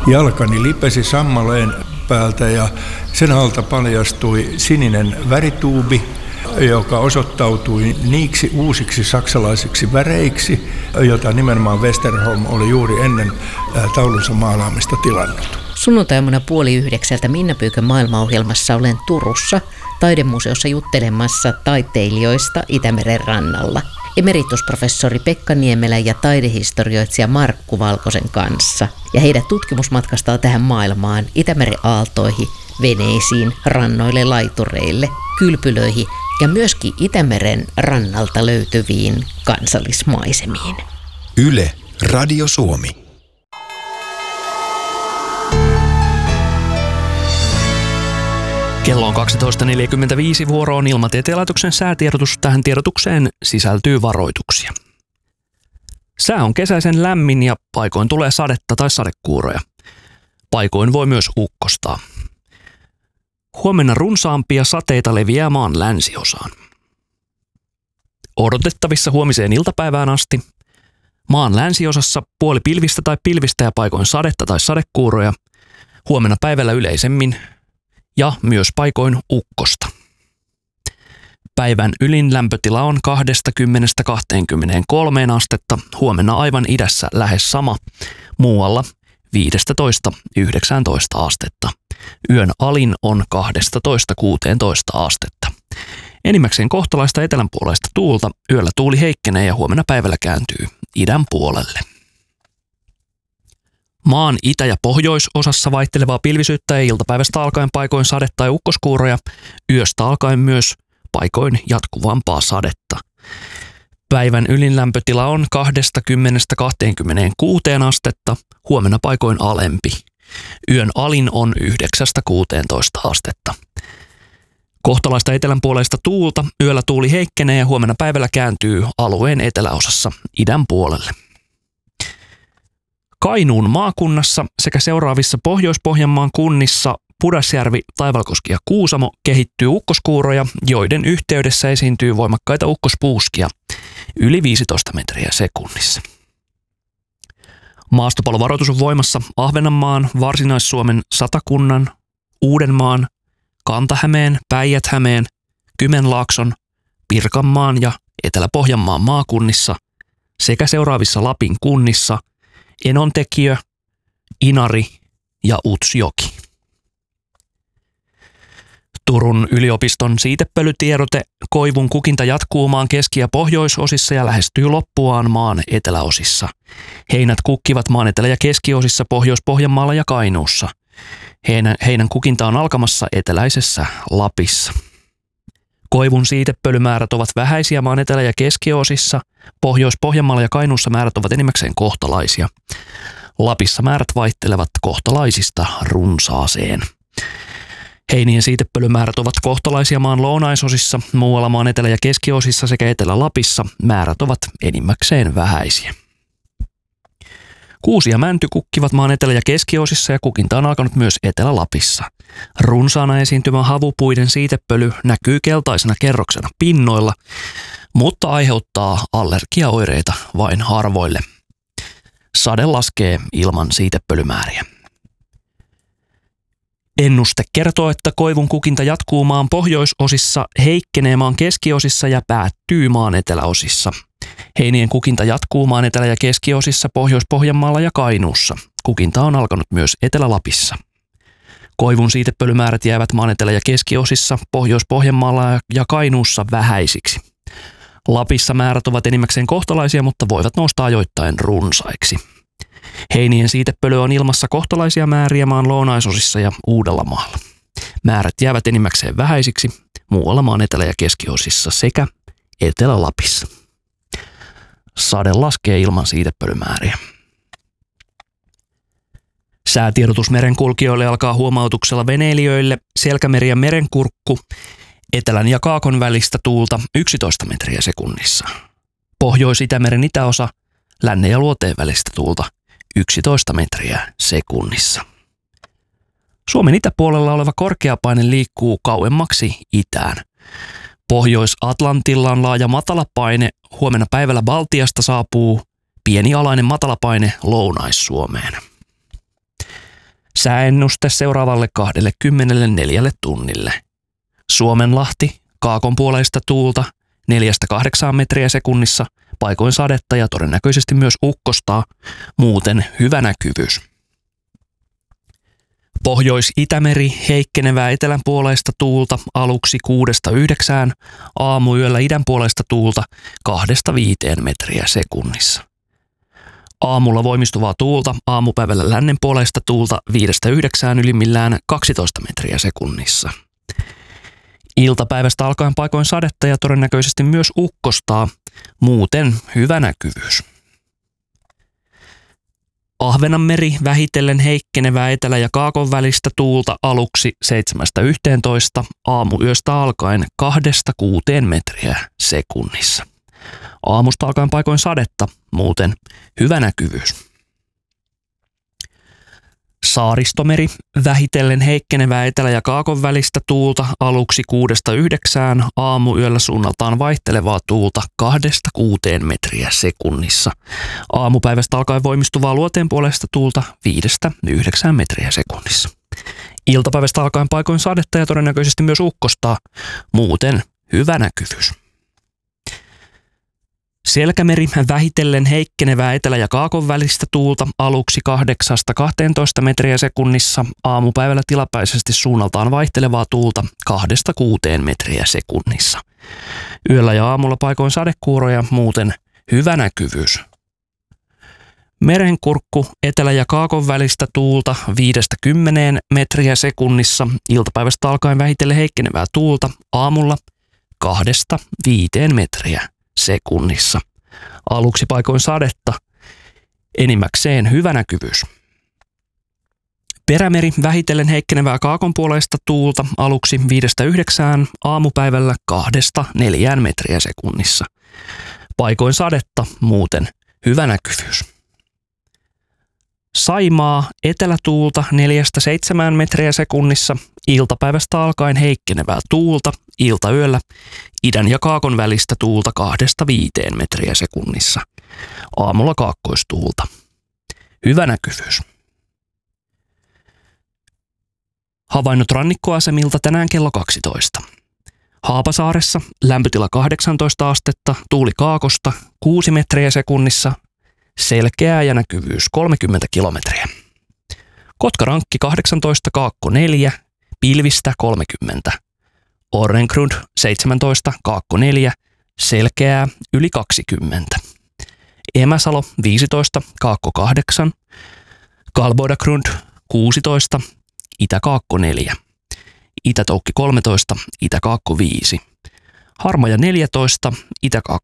Jalkani lipesi sammaleen päältä ja sen alta paljastui sininen värituubi, joka osoittautui niiksi uusiksi saksalaisiksi väreiksi, jota nimenomaan Westerholm oli juuri ennen taulunsa maalaamista tilannut. Sunnuntaimuna 8:30 Minna Pyykön maailmaohjelmassa olen Turussa taidemuseossa juttelemassa taiteilijoista Itämeren rannalla. Emeritusprofessori Pekka Niemelä ja taidehistorioitsija Markku Valkosen kanssa. Ja heidät tutkimusmatkastaa tähän maailmaan, Itämeren aaltoihin, veneisiin, rannoille, laitureille, kylpylöihin ja myöskin Itämeren rannalta löytyviin kansallismaisemiin. Yle, Radio Suomi. Kello on 12.45, vuoro on Ilmatieteen laitoksen säätiedotus. Tähän tiedotukseen sisältyy varoituksia. Sää on kesäisen lämmin ja paikoin tulee sadetta tai sadekuuroja. Paikoin voi myös ukkostaa. Huomenna runsaampia sateita leviää maan länsiosaan. Odotettavissa huomiseen iltapäivään asti. Maan länsiosassa puoli pilvistä tai pilvistä ja paikoin sadetta tai sadekuuroja. Huomenna päivällä yleisemmin ja myös paikoin ukkosta. Päivän ylin lämpötila on 20–23 astetta, huomenna aivan idässä lähes sama, muualla 15–19 astetta. Yön alin on 12–16 astetta. Enimmäkseen kohtalaista etelänpuoleista tuulta, yöllä tuuli heikkenee ja huomenna päivällä kääntyy idän puolelle. Maan itä- ja pohjoisosassa vaihtelevaa pilvisyyttä ja iltapäivästä alkaen paikoin sadetta tai ukkoskuuroja, yöstä alkaen myös paikoin jatkuvampaa sadetta. Päivän ylin lämpötila on 20–26 astetta, huomenna paikoin alempi. Yön alin on 9–16 astetta. Kohtalaista etelänpuoleista tuulta, yöllä tuuli heikkenee ja huomenna päivällä kääntyy alueen eteläosassa idän puolelle. Kainuun maakunnassa sekä seuraavissa Pohjois-Pohjanmaan kunnissa Pudasjärvi, Taivalkoski ja Kuusamo kehittyy ukkoskuuroja, joiden yhteydessä esiintyy voimakkaita ukkospuuskia yli 15 metriä sekunnissa. Maastopalovaroitus on voimassa Ahvenanmaan, Varsinais-Suomen, Satakunnan, Uudenmaan, Kanta-Hämeen, Päijät-Hämeen, Kymenlaakson, Pirkanmaan ja Etelä-Pohjanmaan maakunnissa sekä seuraavissa Lapin kunnissa Enontekiö, Inari ja Utsjoki. Turun yliopiston siitepölytiedote: koivun kukinta jatkuu maan keski- ja pohjoisosissa ja lähestyy loppuaan maan eteläosissa. Heinät kukkivat maan etelä- ja keskiosissa Pohjois-Pohjanmaalla ja Kainuussa. Heinän kukinta on alkamassa eteläisessä Lapissa. Koivun siitepölymäärät ovat vähäisiä maan etelä- ja keskiosissa. Pohjois-Pohjanmaalla ja Kainuussa määrät ovat enimmäkseen kohtalaisia. Lapissa määrät vaihtelevat kohtalaisista runsaaseen. Heinien siitepölymäärät ovat kohtalaisia maan lounaisosissa, muualla maan etelä- ja keskiosissa sekä Etelä-Lapissa määrät ovat enimmäkseen vähäisiä. Kuusi ja mänty kukkivat maan etelä- ja keskiosissa ja kukinta on alkanut myös Etelä-Lapissa. Runsaana esiintymä havupuiden siitepöly näkyy keltaisena kerroksena pinnoilla, mutta aiheuttaa allergiaoireita vain harvoille. Sade laskee ilman siitepölymääriä. Ennuste kertoo, että koivun kukinta jatkuu maan pohjoisosissa, heikkenee maan keskiosissa ja päättyy maan eteläosissa. Heinien kukinta jatkuu maan etelä- ja keskiosissa Pohjois-Pohjanmaalla ja Kainuussa. Kukinta on alkanut myös Etelä-Lapissa. Koivun siitepölymäärät jäävät maan etelä- ja keskiosissa Pohjois-Pohjanmaalla ja Kainuussa vähäisiksi. Lapissa määrät ovat enimmäkseen kohtalaisia, mutta voivat nousta ajoittain runsaiksi. Heinien siitepöly on ilmassa kohtalaisia määriä maan lounaisosissa ja Uudellamaalla. Määrät jäävät enimmäkseen vähäisiksi muualla maan etelä- ja keskiosissa sekä Etelä-Lapissa. Sade laskee ilman siitepölymääriä. Säätiedotus merenkulkijoille alkaa huomautuksella veneilijöille: Selkämeri ja Merenkurkku, etelän ja kaakon välistä tuulta 11 metriä sekunnissa. Pohjois-Itämeren itäosa, lännen ja luoteen välistä tuulta 11 metriä sekunnissa. Suomen itäpuolella oleva korkeapaine liikkuu kauemmaksi itään. Pohjois-Atlantilla on laaja matalapaine. Huomenna päivällä Baltiasta saapuu pieni alainen matalapaine Lounais-Suomeen. Sääennuste seuraavalle 24 tunnille. Suomenlahti, kaakonpuoleista tuulta 4-8 metriä sekunnissa, paikoin sadetta ja todennäköisesti myös ukkostaa, muuten hyvä näkyvyys. Pohjois-Itämeri, heikkenevää etelänpuoleista tuulta aluksi 6-9, aamuyöllä idänpuoleista tuulta 2-5 metriä sekunnissa. Aamulla voimistuvaa tuulta, aamupäivällä lännenpuoleista tuulta 5-9, ylimmillään 12 metriä sekunnissa. Iltapäivästä alkaen paikoin sadetta ja todennäköisesti myös ukkostaa, muuten hyvä näkyvyys. Ahvenanmeri, vähitellen heikkenevää etelä- ja kaakon välistä tuulta aluksi 7-11, aamuyöstä alkaen 2-6 metriä sekunnissa. Aamusta alkaen paikoin sadetta, muuten hyvä näkyvyys. Saaristomeri, vähitellen heikkenevää etelä- ja kaakon välistä tuulta aluksi 6-9, aamuyöllä suunnaltaan vaihtelevaa tuulta 2-6 metriä sekunnissa. Aamupäivästä alkaen voimistuvaa luoteenpuoleista tuulta 5-9 metriä sekunnissa. Iltapäivästä alkaen paikoin sadetta ja todennäköisesti myös ukkostaa, muuten hyvä näkyvyys. Selkämeri, vähitellen heikkenevää etelä- ja kaakon välistä tuulta aluksi 8-12 metriä sekunnissa, aamupäivällä tilapäisesti suunnaltaan vaihtelevaa tuulta 2-6 metriä sekunnissa. Yöllä ja aamulla paikoin sadekuuroja, muuten hyvä näkyvyys. Merenkurkku, etelä- ja kaakon välistä tuulta 5-10 metriä sekunnissa, iltapäivästä alkaen vähitellen heikkenevää tuulta, aamulla 2-5 metriä sekunnissa. Aluksi paikoin sadetta, enimmäkseen hyvä näkyvyys. Perämeri, vähitellen heikkenevää kaakonpuoleista tuulta aluksi 5-9, aamupäivällä 2-4 metriä sekunnissa. Paikoin sadetta, muuten hyvä näkyvyys. Saimaa, etelätuulta 4-7 metriä sekunnissa, iltapäivästä alkaen heikkenevää tuulta, iltayöllä idän ja kaakon välistä tuulta 2-5 metriä sekunnissa. Aamulla kaakkoistuulta. Hyvä näkyvyys. Havainnot rannikkoasemilta tänään kello 12. Haapasaaressa lämpötila 18 astetta, tuuli kaakosta 6 metriä sekunnissa, selkeää ja näkyvyys 30 kilometriä. Kotkarankki 18, kaakko 4, pilvistä 30. Orrengrund 17, kaakko 4, selkeää yli 20. Emäsalo 15, kaakko 8, Kalbodagrund 16, itäkaakko 4. Itätoukki 13, itäkaakko 5. Harmaja 14, itäkaakko